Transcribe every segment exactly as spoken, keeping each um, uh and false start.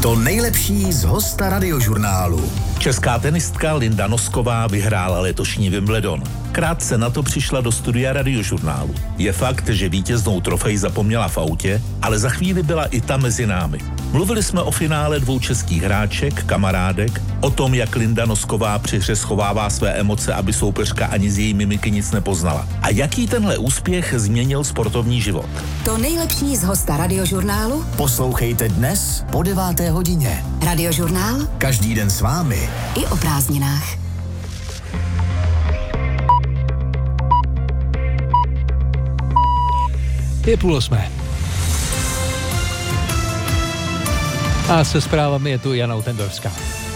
To nejlepší z hosta Radiožurnálu. Česká tenistka Linda Nosková vyhrála letošní Wimbledon. Krátce na to přišla do studia Radiožurnálu. Je fakt, že vítěznou trofej zapomněla v autě, ale za chvíli byla i ta mezi námi. Mluvili jsme o finále dvou českých hráček, kamarádek, o tom, jak Linda Nosková při hře schovává své emoce, aby soupeřka ani z její mimiky nic nepoznala. A jaký tenhle úspěch změnil sportovní život. To nejlepší z hosta Radiožurnálu Poslouchejte dnes po deváté hodině. Radiožurnál Každý den s vámi. I o prázdninách. Je půl osmé. A se zprávami je tu Jana Utendorská.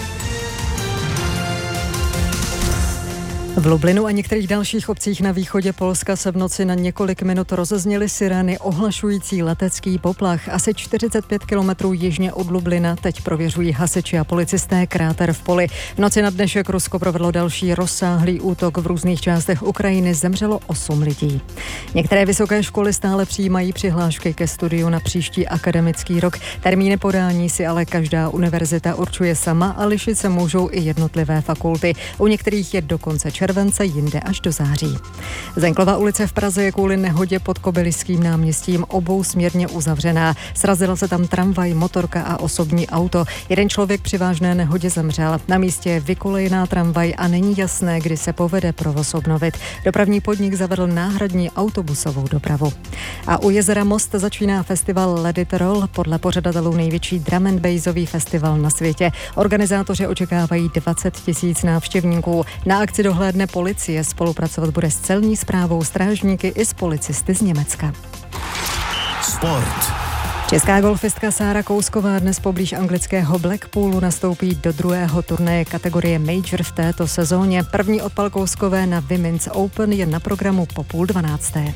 V Lublinu a některých dalších obcích na východě Polska se v noci na několik minut rozezněly sirény ohlašující letecký poplach. Asi čtyřicet pět kilometrů jižně od Lublina teď prověřují hasiči a policisté kráter v poli. V noci na dnešek Rusko provedlo další rozsáhlý útok. V různých částech Ukrajiny zemřelo osm lidí. Některé vysoké školy stále přijímají přihlášky ke studiu na příští akademický rok. Termíny podání si ale každá univerzita určuje sama a lišit se můžou i jednotlivé fakulty. U některých je dokonce července, jinde až do září. Zenklova ulice v Praze je kvůli nehodě pod Kobyliským náměstím obousměrně uzavřená. Srazila se tam tramvaj, motorka a osobní auto. Jeden člověk při vážné nehodě zemřel. Na místě je vykolejená tramvaj a není jasné, kdy se povede provoz obnovit. Dopravní podnik zavedl náhradní autobusovou dopravu. A u jezera Most začíná festival Let It Roll, podle pořadatelů největší drum and bassový festival na světě. Organizátoři očekávají dvacet tisíc návštěvníků. Na akci dohlédne policie, spolupracovat bude s celní správou, strážníky i s policisty z Německa. Sport. Česká golfistka Sára Kousková dnes poblíž anglického Blackpoolu nastoupí do druhého turnaje kategorie Major v této sezóně. První odpal Kouskové na Women's Open je na programu po půl dvanácté.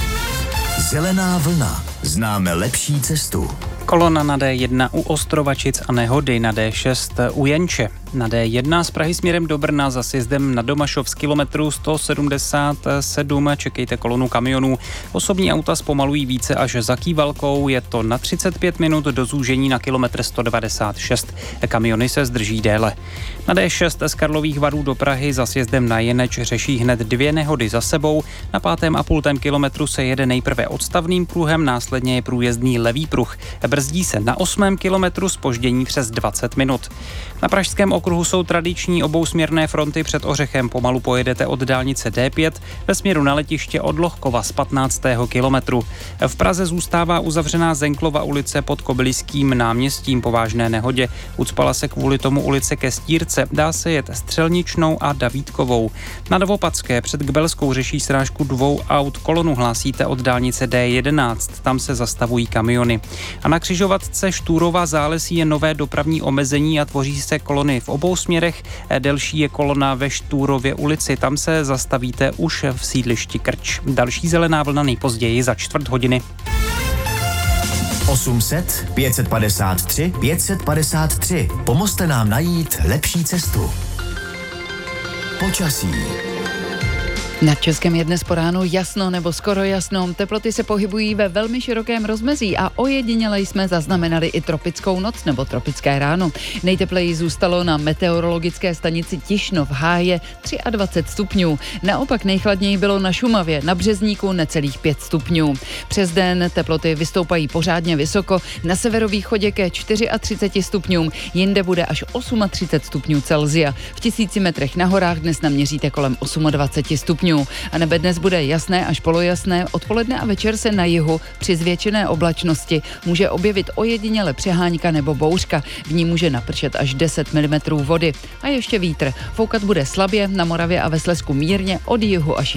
Zelená vlna. Známe lepší cestu. Kolona na D jedna u Ostrovačic a nehody na D šest u Jenče. Na D jedna z Prahy směrem do Brna za sjezdem na Domašov z kilometru sto sedmdesát sedm čekejte kolonu kamionů. Osobní auta zpomalují více až za Kývalkou, je to na třicet pět minut do zúžení na kilometr sto devadesát šest. Kamiony se zdrží déle. Na D šest z Karlových Varů do Prahy za sjezdem na Jeneč řeší hned dvě nehody za sebou. Na pátém a půltém kilometru se jede nejprve odstavným pruhem, následně je průjezdný levý pruh. Brzdí se na osmém kilometru zpoždění přes dvacet minut. Na pražském okruhu jsou tradiční obousměrné fronty. Před Ořechem pomalu pojedete od dálnice D pět ve směru na letiště od Lohkova z patnáctého kilometru. V Praze zůstává uzavřená Zenklova ulice pod Kobyliským náměstím po vážné nehodě. Ucpala se kvůli tomu ulice ke Stírce. Dá se jet Střelničnou a Davítkovou. Na Novopatské před Kbelskou řeší srážku dvou aut. Kolonu hlásíte od dálnice D jedenáct. Tam se zastavují kamiony. A na křižovatce Štúrova Zálesí je nové dopravní omezení a tvoří se kolony v obou směrech. Delší je kolona ve Štúrově ulici. Tam se zastavíte už v sídlišti Krč. Další zelená vlna nejpozději za čtvrt hodiny. osm set, pět set padesát tři, pět set padesát tři. Pomozte nám najít lepší cestu. Počasí. Nad Českem je dnes po ránu jasno nebo skoro jasno. Teploty se pohybují ve velmi širokém rozmezí a ojediněle jsme zaznamenali i tropickou noc nebo tropické ráno. Nejtepleji zůstalo na meteorologické stanici Tišnov Háje dvacet tři stupňů. Naopak nejchladněji bylo na Šumavě, na Březníku necelých pět stupňů. Přes den teploty vystoupají pořádně vysoko, na severovýchodě ke třiceti čtyřem stupňům, jinde bude až třicet osm stupňů Celsia. V tisíci metrech na horách dnes naměříte kolem dvacet osm stupňů. A nebe dnes bude jasné až polojasné, odpoledne a večer se na jihu při zvětšené oblačnosti může objevit ojediněle přehánka nebo bouřka. V ní může napršet až deset milimetrů vody. A ještě vítr. Foukat bude slabě, na Moravě a ve Slezsku mírně, od jihu až